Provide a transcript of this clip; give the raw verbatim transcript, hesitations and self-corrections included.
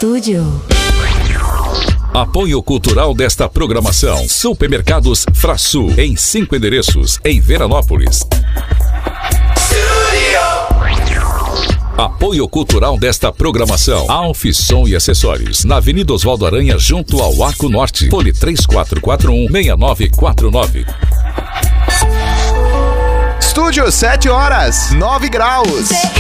Estúdio. Apoio cultural desta programação: Supermercados Frasul, em cinco endereços, em Veranópolis. Apoio cultural desta programação: Alfisson e Acessórios, na Avenida Oswaldo Aranha, junto ao Arco Norte. Fone três quatro quatro um, seis nove quatro nove. Estúdio, sete horas, nove graus.